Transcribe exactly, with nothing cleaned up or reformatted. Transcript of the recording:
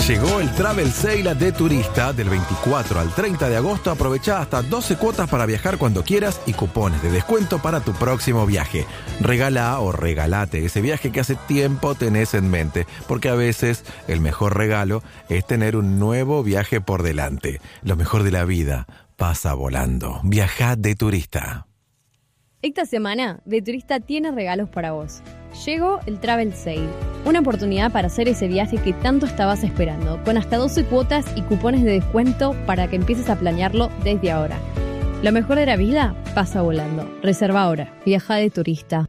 Llegó el Travel Sale de Turista del veinticuatro al treinta de agosto. Aprovecha hasta doce cuotas para viajar cuando quieras y cupones de descuento para tu próximo viaje. Regala o regalate ese viaje que hace tiempo tenés en mente, porque a veces el mejor regalo es tener un nuevo viaje por delante. Lo mejor de la vida pasa volando. Viaja de Turista. Esta semana, De Turista tiene regalos para vos. Llegó el Travel Sale, una oportunidad para hacer ese viaje que tanto estabas esperando, con hasta doce cuotas y cupones de descuento para que empieces a planearlo desde ahora. Lo mejor de la vida pasa volando. Reserva ahora. Viaja de Turista.